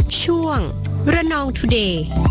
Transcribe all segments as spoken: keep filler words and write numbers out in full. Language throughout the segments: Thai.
ช่วงระนอง Today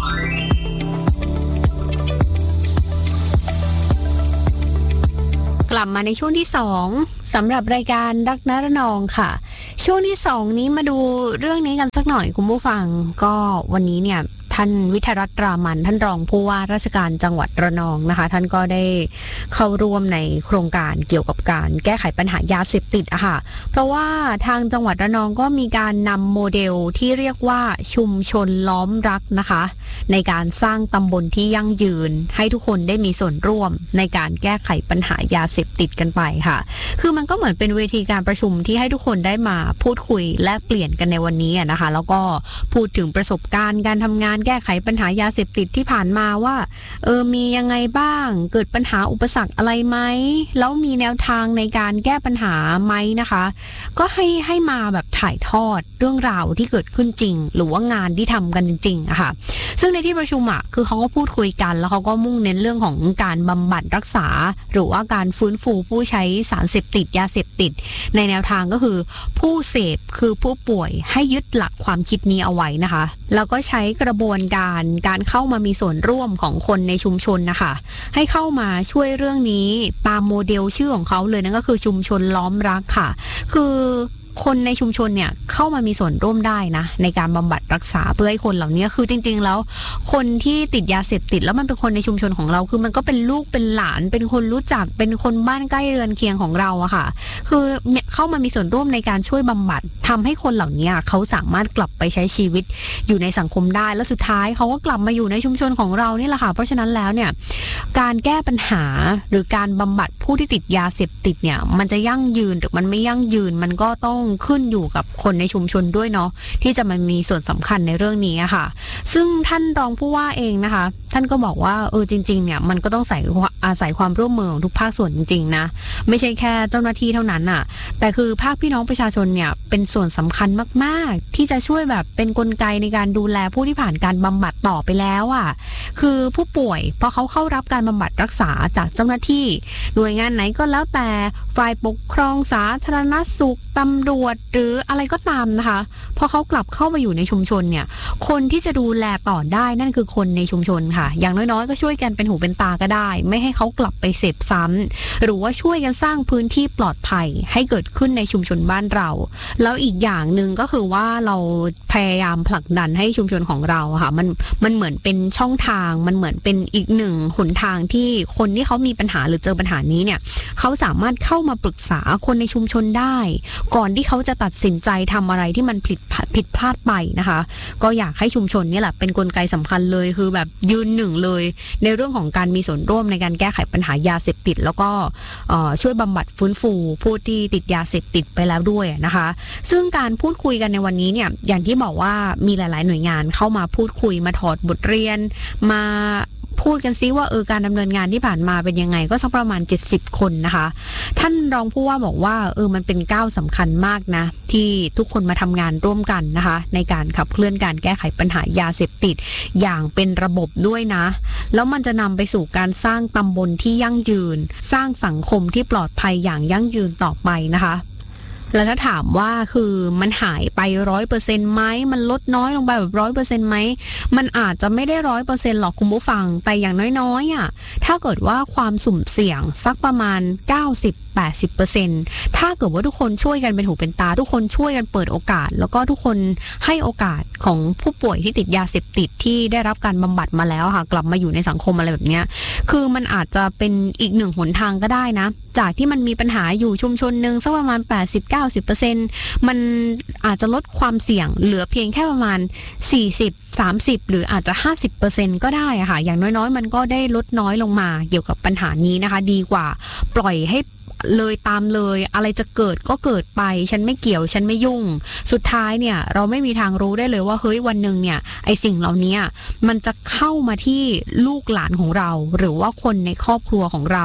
กลับมาในช่วงที่สองสำหรับรายการรักนระนองค่ะช่วงที่สองนี้มาดูเรื่องนี้กันสักหน่อยคุณผู้ฟังก็วันนี้เนี่ยท่านวิทยรัตน์รามันท่านรองผู้ว่าราชการจังหวัดระนองนะคะท่านก็ได้เข้าร่วมในโครงการเกี่ยวกับการแก้ไขปัญหายาเสพติดอะค่ะเพราะว่าทางจังหวัดระนองก็มีการนำโมเดลที่เรียกว่าชุมชนล้อมรักนะคะในการสร้างตำบลที่ยั่งยืนให้ทุกคนได้มีส่วนร่วมในการแก้ไขปัญหายาเสพติดกันไปค่ะคือมันก็เหมือนเป็นเวทีการประชุมที่ให้ทุกคนได้มาพูดคุยและเปลี่ยนกันในวันนี้นะคะแล้วก็พูดถึงประสบการณ์การทำงานแก้ไขปัญหายาเสพติดที่ผ่านมาว่าเออมียังไงบ้างเกิดปัญหาอุปสรรคอะไรไหมแล้วมีแนวทางในการแก้ปัญหาไหมนะคะก็ให้ให้มาแบบถ่ายทอดเรื่องราวที่เกิดขึ้นจริงหรือว่างานที่ทำกันจริงๆอะค่ะซึ่งในที่ประชุมอ่ะคือเขาก็พูดคุยกันแล้วเขาก็มุ่งเน้นเรื่องของการบำบัดรักษาหรือว่าการฟื้นฟูผู้ใช้สารเสพติดยาเสพติดในแนวทางก็คือผู้เสพคือผู้ป่วยให้ยึดหลักความคิดนี้เอาไว้นะคะแล้วก็ใช้กระบวนการการเข้ามามีส่วนร่วมของคนในชุมชนนะคะให้เข้ามาช่วยเรื่องนี้ตามโมเดลชื่อของเขาเลยนั่นก็คือชุมชนล้อมรักค่ะคือคนในชุมชนเนี่ยเข้ามามีส่วนร่วมได้นะในการบำบัดรักษาเพื่อให้คนเหล่านี้คือจริงๆแล้วคนที่ติดยาเสพติดแล้วมันเป็นคนในชุมชนของเราคือมันก็เป็นลูกเป็นหลานเป็นคนรู้จักเป็นคนบ้านใกล้เรือนเคียงของเราอะค่ะคือเข้ามามีส่วนร่วมในการช่วยบำบัดทำให้คนเหล่านี้เขาสามารถกลับไปใช้ชีวิตอยู่ในสังคมได้แล้วสุดท้ายเขาก็กลับมาอยู่ในชุมชนของเรานี่แหละค่ะเพราะฉะนั้นแล้วเนี่ยการแก้ปัญหาหรือการบำบัดผู้ที่ติดยาเสพติดเนี่ยมันจะยั่งยืนหรือมันไม่ยั่งยืนมันก็ต้องขึ้นอยู่กับคนในชุมชนด้วยเนาะที่จะมามีส่วนสำคัญในเรื่องนี้ค่ะซึ่งท่านรองผู้ว่าเองนะคะท่านก็บอกว่าเออจริงๆเนี่ยมันก็ต้องใส่อาศัยความร่วมมือของทุกภาคส่วนจริงๆนะไม่ใช่แค่เจ้าหน้าที่เท่านั้นอ่ะแต่คือภาคพี่น้องประชาชนเนี่ยเป็นส่วนสำคัญมากๆที่จะช่วยแบบเป็นกลไกในการดูแลผู้ที่ผ่านการบำบัดต่อไปแล้วอ่ะคือผู้ป่วยพอเขาเข้ารับการบำบัดรักษาจากเจ้าหน้าที่หน่วยงานไหนก็แล้วแต่ฝ่ายปกครองสาธารณสุขตำรวจหรืออะไรก็ตามนะคะพอเขากลับเข้ามาอยู่ในชุมชนเนี่ยคนที่จะดูแลต่อได้นั่นคือคนในชุมชนค่ะอย่างน้อยๆก็ช่วยกันเป็นหูเป็นตาก็ได้ไม่ให้เขากลับไปเสพซ้ำหรือว่าช่วยกันสร้างพื้นที่ปลอดภัยให้เกิดขึ้นในชุมชนบ้านเราแล้วอีกอย่างหนึ่งก็คือว่าเราพยายามผลักดันให้ชุมชนของเราค่ะมันมันเหมือนเป็นช่องทางมันเหมือนเป็นอีกหนึ่งหนทางที่คนที่เขามีปัญหาหรือเจอปัญหานี้เนี่ยเขาสามารถเข้ามาปรึกษาคนในชุมชนได้ก่อนที่เขาจะตัดสินใจทำอะไรที่มันผิดผิดพลาดไปนะคะก็อยากให้ชุมชนนี่แหละเป็นกลไกสำคัญเลยคือแบบยืนหนึ่งเลยในเรื่องของการมีส่วนร่วมในการแก้ไขปัญหายาเสพติดแล้วก็ช่วยบำบัดฟื้นฟูผู้ที่ติดยาเสพติดไปแล้วด้วยนะคะซึ่งการพูดคุยกันในวันนี้เนี่ยอย่างที่บอกว่ามีหลายๆหน่วยงานเข้ามาพูดคุยมาถอดบทเรียนมาพูดกันซิว่าเออการดำเนินงานที่ผ่านมาเป็นยังไงก็สักประมาณเจ็ดสิบคนนะคะท่านรองผู้ว่าบอกว่าเออมันเป็นก้าวสำคัญมากนะที่ทุกคนมาทำงานร่วมกันนะคะในการขับเคลื่อนการแก้ไขปัญหายาเสพติดอย่างเป็นระบบด้วยนะแล้วมันจะนำไปสู่การสร้างตำบลที่ยั่งยืนสร้างสังคมที่ปลอดภัยอย่างยั่งยืนต่อไปนะคะแล้วถ้าถามว่าคือมันหายไปร้อยเปอร์เซ็นต์ไหมมันลดน้อยลงไปแบบร้อยเปอร์เซ็นต์ไหมมันอาจจะไม่ได้ร้อยเปอร์เซ็นต์หรอกคุณผู้ฟังแต่อย่างน้อยๆอ่ะถ้าเกิดว่าความสุ่มเสี่ยงสักประมาณเก้าสิบ แปดสิบเปอร์เซ็นต์ ถ้าเกิดว่าทุกคนช่วยกันเป็นหูเป็นตาทุกคนช่วยกันเปิดโอกาสแล้วก็ทุกคนให้โอกาสของผู้ป่วยที่ติดยาเสพติดที่ได้รับการบำบัดมาแล้วค่ะกลับมาอยู่ในสังคมอะไรแบบนี้คือมันอาจจะเป็นอีกหนึ่งหนทางก็ได้นะจากที่มันมีปัญหาอยู่ชุมชนนึงสักประมาณ แปดสิบถึงเก้าสิบเปอร์เซ็นต์ มันอาจจะลดความเสี่ยงเหลือเพียงแค่ประมาณสี่สิบ สามสิบหรืออาจจะ ห้าสิบเปอร์เซ็นต์ ก็ได้อะค่ะอย่างน้อยๆมันก็ได้ลดน้อยลงมาเกี่ยวกับปัญหานี้นะคะดีกว่าปล่อยให้เลยตามเลยอะไรจะเกิดก็เกิดไปฉันไม่เกี่ยวฉันไม่ยุ่งสุดท้ายเนี่ยเราไม่มีทางรู้ได้เลยว่าเฮ้ยวันนึงเนี่ยไอสิ่งเหล่านี้มันจะเข้ามาที่ลูกหลานของเราหรือว่าคนในครอบครัวของเรา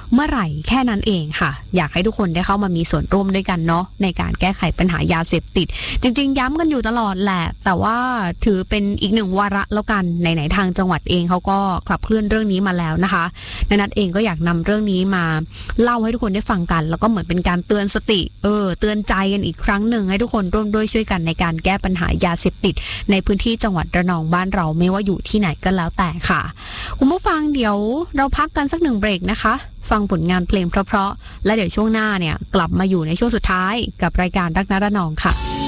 เมื่อไหร่แค่นั้นเองค่ะอยากให้ทุกคนได้เข้ามามีส่วนร่วมด้วยกันเนาะในการแก้ไขปัญหายาเสพติดจริงๆย้ำกันอยู่ตลอดแหละแต่ว่าถือเป็นอีกหนึ่งวาระแล้วกันไหนๆทางจังหวัดเองเขาก็ขับเคลื่อนเรื่องนี้มาแล้วนะคะนัทเองก็อยากนำเรื่องนี้มาเล่าให้ทุกคนได้ฟังกันแล้วก็เหมือนเป็นการเตือนสติเออเตือนใจกันอีกครั้งหนึ่งให้ทุกคนร่วมด้วยช่วยกันในการแก้ปัญหายาเสพติดในพื้นที่จังหวัดระนองบ้านเราไม่ว่าอยู่ที่ไหนก็แล้วแต่ค่ะคุณผู้ฟังเดี๋ยวเราพักกันสักหนึ่งเบรกนะคะฟังผลงานเพลงเพราะๆและเดี๋ยวช่วงหน้าเนี่ยกลับมาอยู่ในช่วงสุดท้ายกับรายการรักนะระนองค่ะ